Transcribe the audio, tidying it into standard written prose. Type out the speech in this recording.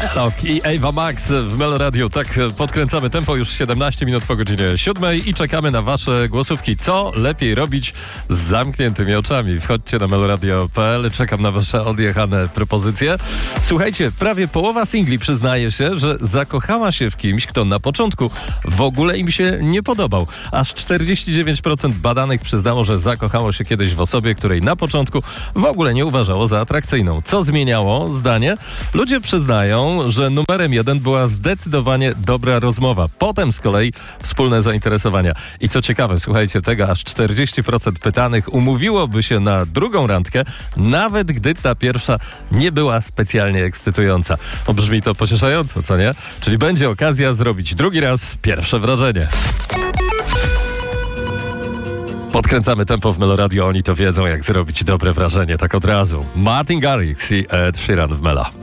Melok i Ava Max w Melo Radio. Tak podkręcamy tempo już 17 minut po godzinie 7 i czekamy na wasze głosówki. Co lepiej robić z zamkniętymi oczami? Wchodźcie na meloradio.pl. Czekam na wasze odjechane propozycje. Słuchajcie, prawie połowa singli przyznaje się, że zakochała się w kimś, kto na początku w ogóle im się nie podobał. Aż 49% badanych przyznało, że zakochało się kiedyś w osobie, której na początku w ogóle nie uważało za atrakcyjną. Co zmieniało zdanie? Ludzie przyznają, że numerem 1 była zdecydowanie dobra rozmowa. Potem z kolei wspólne zainteresowania. I co ciekawe, słuchajcie tego, aż 40% pytanych umówiłoby się na drugą randkę, nawet gdy ta pierwsza nie była specjalnie ekscytująca. Brzmi to pocieszająco, co nie? Czyli będzie okazja zrobić drugi raz pierwsze wrażenie. Podkręcamy tempo w Melo Radio. Oni to wiedzą, jak zrobić dobre wrażenie, tak od razu. Martin Garrix i Ed Sheeran w Mela.